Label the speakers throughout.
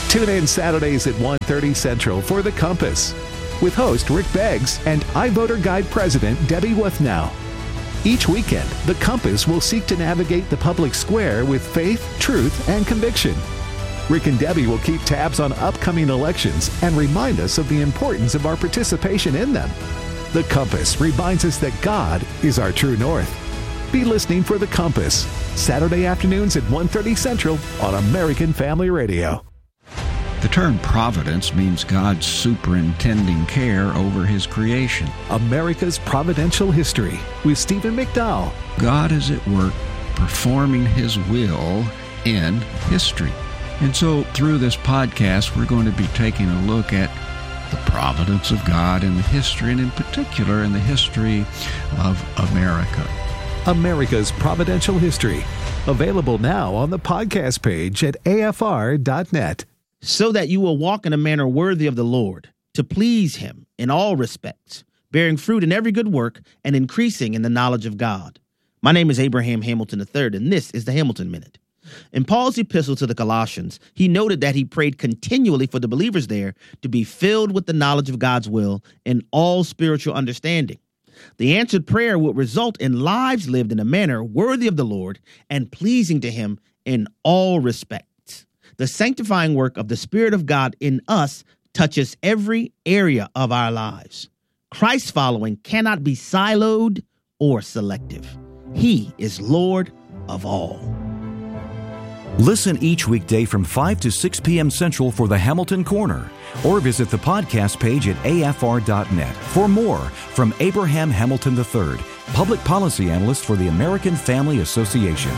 Speaker 1: Tune in Saturdays at 1:30 Central for The Compass with host Rick Beggs and iVoter Guide President Debbie Withnow. Each weekend, The Compass will seek to navigate the public square with faith, truth, and conviction. Rick and Debbie will keep tabs on upcoming elections and remind us of the importance of our participation in them. The Compass reminds us that God is our true north. Be listening for The Compass, Saturday afternoons at 1:30 Central on American Family Radio.
Speaker 2: The term providence means God's superintending care over His creation.
Speaker 1: America's Providential History with Stephen McDowell.
Speaker 2: God is at work performing His will in history. And so through this podcast, we're going to be taking a look at the providence of God in the history, and in particular in the history of America.
Speaker 1: America's Providential History. Available now on the podcast page at afr.net.
Speaker 3: So that you will walk in a manner worthy of the Lord, to please Him in all respects, bearing fruit in every good work and increasing in the knowledge of God. My name is Abraham Hamilton III, and this is the Hamilton Minute. In Paul's epistle to the Colossians, he noted that he prayed continually for the believers there to be filled with the knowledge of God's will and all spiritual understanding. The answered prayer would result in lives lived in a manner worthy of the Lord and pleasing to Him in all respects. The sanctifying work of the Spirit of God in us touches every area of our lives. Christ following cannot be siloed or selective. He is Lord of all.
Speaker 4: Listen each weekday from 5 to 6 p.m. Central for the Hamilton Corner, or visit the podcast page at afr.net for more from Abraham Hamilton III, Public Policy Analyst for the American Family Association.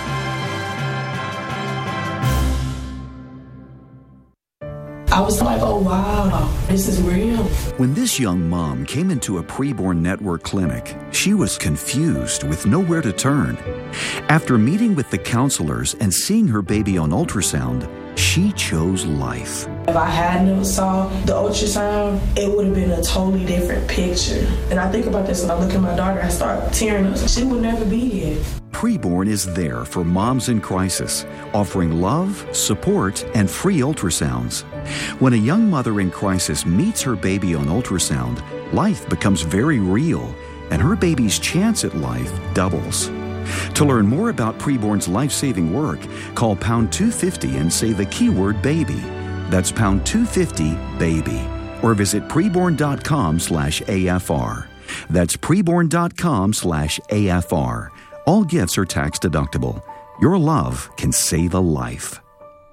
Speaker 5: I was like, oh, wow, this is real.
Speaker 4: When this young mom came into a preborn network clinic, she was confused with nowhere to turn. After meeting with the counselors and seeing her baby on ultrasound, she chose life.
Speaker 5: If I had never saw the ultrasound, it would have been a totally different picture. And I think about this when I look at my daughter, I start tearing up. She would never be here.
Speaker 4: Preborn is there for moms in crisis, offering love, support, and free ultrasounds. When a young mother in crisis meets her baby on ultrasound, life becomes very real, and her baby's chance at life doubles. To learn more about Preborn's life-saving work, call pound 250 and say the keyword baby. That's pound 250 baby. Or visit preborn.com/AFR. That's preborn.com/AFR. All gifts are tax deductible. Your love can save a life.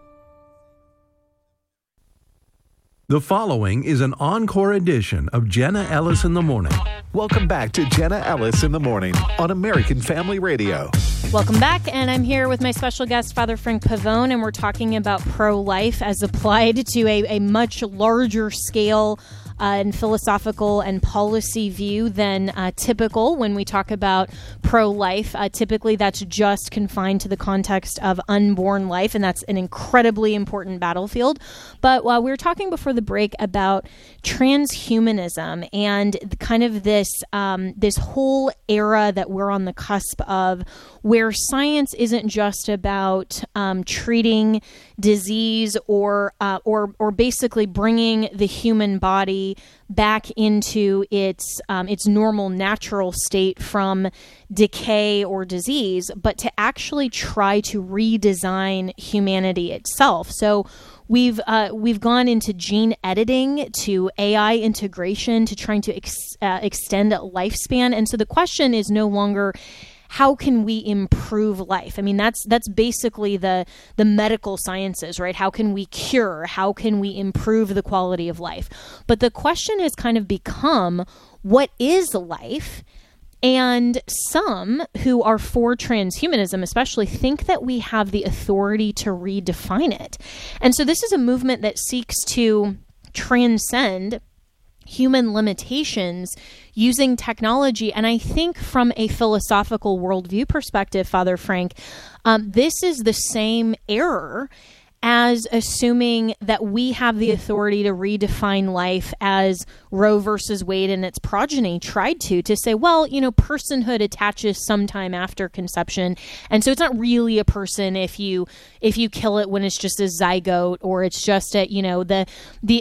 Speaker 6: The following is an encore edition of Jenna Ellis in the Morning.
Speaker 1: Welcome back to Jenna Ellis in the Morning on American Family Radio.
Speaker 7: Welcome back, and I'm here with my special guest, Father Frank Pavone, and we're talking about pro-life as applied to a much larger scale and philosophical and policy view than typical when we talk about pro-life. Typically, that's just confined to the context of unborn life, and that's an incredibly important battlefield. But while we were talking before the break about transhumanism and kind of this whole era that we're on the cusp of, where science isn't just about treating disease or basically bringing the human body back into its normal natural state from decay or disease, but to actually try to redesign humanity itself. So we've gone into gene editing, to AI integration, to trying to extend lifespan, and so the question is no longer how can we improve life? I mean, that's basically the medical sciences, right? How can we cure? How can we improve the quality of life? But the question has kind of become, what is life? And some who are for transhumanism especially think that we have the authority to redefine it. And so this is a movement that seeks to transcend human limitations using technology. And I think from a philosophical worldview perspective, Father Frank, this is the same error as assuming that we have the authority to redefine life as Roe versus Wade and its progeny tried to say, well, personhood attaches sometime after conception. And so it's not really a person if you kill it when it's just a zygote, or it's just the